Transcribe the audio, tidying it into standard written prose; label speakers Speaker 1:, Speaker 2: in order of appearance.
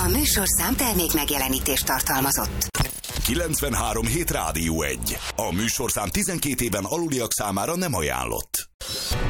Speaker 1: A műsorszám termék megjelenítést tartalmazott.
Speaker 2: 93 hét Rádió 1. A műsorszám 12 éven aluliak számára nem ajánlott.